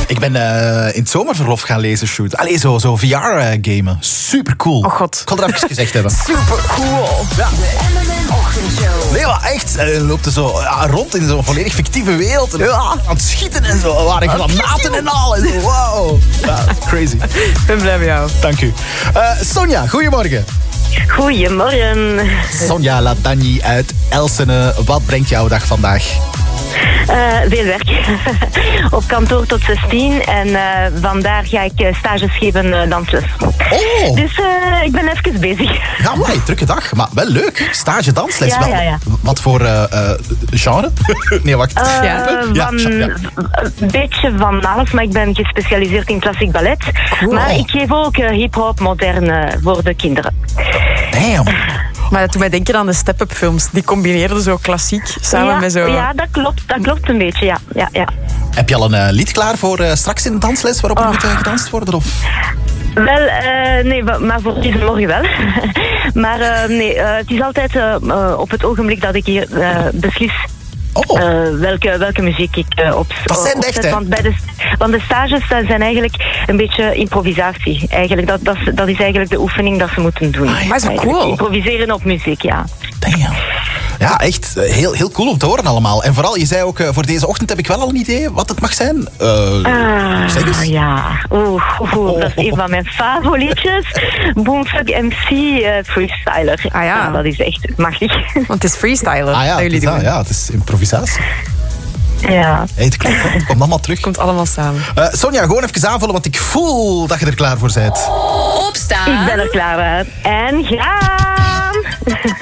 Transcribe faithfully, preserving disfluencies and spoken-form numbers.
Ik ben uh, in het zomerverlof gaan lasershoot. Allee, zo, zo V R-gamen. Uh, Super cool. Oh god. Ik wil er even gezegd hebben. Super cool. Ja. De M M M-ochtendshow. Nee, maar echt. Hij loopt er zo ja, rond in zo'n volledig fictieve wereld. En, ja, aan het schieten en zo. Er waren granaten en al. En zo. Wow. Ja, crazy. Ik ben blij met jou. Dank u. Uh, Sonja, goedemorgen. Goedemorgen. Sonja Latagni uit Elsene. Wat brengt jouw dag vandaag? Uh, veel werk. Op kantoor tot zestien. En uh, vandaar ga ik uh, stages geven uh, dansles. Oh. Dus uh, ik ben even bezig. Ja, maar drukke dag. Maar wel leuk. Stage dansles. Ja, ja, ja. Wat voor uh, uh, genre? Nee, wacht. Uh, Ja. Van, Ja, ja. Een beetje van alles, maar ik ben gespecialiseerd in klassiek ballet. Cool. Maar ik geef ook uh, hip-hop modern uh, voor de kinderen. Damn. Maar dat doet mij denken aan de step-up films. Die combineerden zo klassiek samen ja, met zo... ja, dat klopt. Dat klopt een beetje, ja. ja, ja. Heb je al een uh, lied klaar voor uh, straks in de dansles waarop er Oh. moet uh, gedanst worden? Of? Wel, uh, nee, maar voor deze morgen wel. maar uh, nee, uh, het is altijd uh, uh, op het ogenblik dat ik hier uh, beslis Oh. uh, welke, welke muziek ik uh, op, Dat zijn de opzet. echte. Want, bij de, want de stages dat zijn eigenlijk een beetje improvisatie. Eigenlijk, dat, dat, is- dat is eigenlijk de oefening dat ze moeten doen. Ah, ja. Maar is dat Eigenlijk cool? Improviseren op muziek, ja. Damn. Ja, echt uh, heel, heel cool om te horen allemaal. En vooral, je zei ook, uh, voor deze ochtend heb ik wel al een idee wat het mag zijn. Uh, Ah, zeg eens. ja. Oeh, oeh, oeh, dat is een van mijn favorietjes. Boomfuck M C uh, freestyler. Ah, ja. Dat is echt machtig. Want het is freestylen Ah ja, dat het jullie is, doen. dat, ja, het is improvisatie. Ja. Hey, het klopt, het komt allemaal terug. Komt allemaal samen. Uh, Sonja, gewoon even aanvullen, want ik voel dat je er klaar voor bent. Opstaan. Ik ben er klaar uit. En gaan!